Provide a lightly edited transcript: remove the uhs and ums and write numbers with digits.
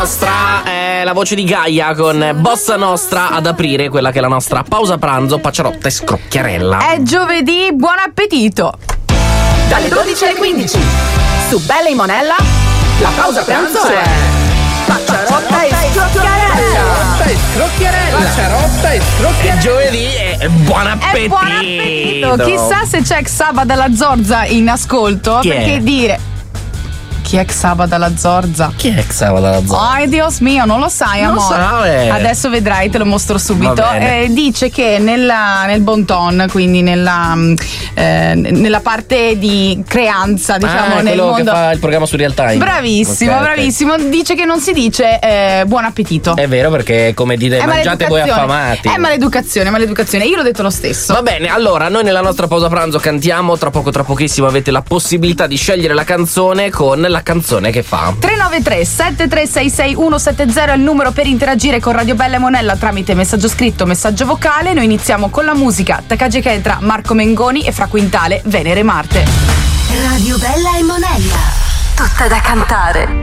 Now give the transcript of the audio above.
Nostra è la voce di Gaia con Bossa Nostra ad aprire quella che è la nostra pausa pranzo, Pacciarotta e Scrocchiarella. È giovedì, buon appetito! Dalle 12 alle 15 su Bella e Monella la pausa pranzo è Pacciarotta e Scrocchiarella. Pacciarotta e Scrocchiarella. È giovedì e buon appetito. Buon appetito! Chissà se c'è Xaba dalla Zorza in ascolto. Chi è? Perché dire... Chi è Xaba dalla Zorza? Chi è Xaba dalla Zorza? Ai Dios mio, non lo sai, Non lo amore. so, Adesso vedrai, te lo mostro subito. Va bene. Dice che nel bon ton, quindi nella parte di creanza, diciamo, nel quello mondo. che fa il programma su Real Time. Bravissimo, Ok. bravissimo. Dice che non si dice buon appetito. È vero, perché come dite, È mangiate voi affamati. È maleducazione. Io l'ho detto lo stesso. Va bene, allora noi nella nostra pausa pranzo cantiamo, tra pochissimo avete la possibilità di scegliere la canzone con la canzone che fa. 393 7366 170 è il numero per interagire con Radio Bella e Monella tramite messaggio scritto, messaggio vocale. Noi iniziamo con la musica Takagi Ketra, Marco Mengoni e Fra Quintale, Venere e Marte. Radio Bella e Monella, tutta da cantare.